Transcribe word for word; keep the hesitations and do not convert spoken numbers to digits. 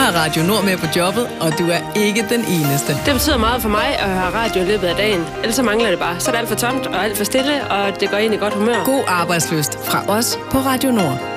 har Radio Nord med på jobbet, og du er ikke den eneste. Det betyder meget for mig at høre radio i løbet af dagen. Ellers så mangler det bare. Så er det alt for tomt og alt for stille, og det går ind i godt humør. God arbejdslyst fra os på Radio Nord.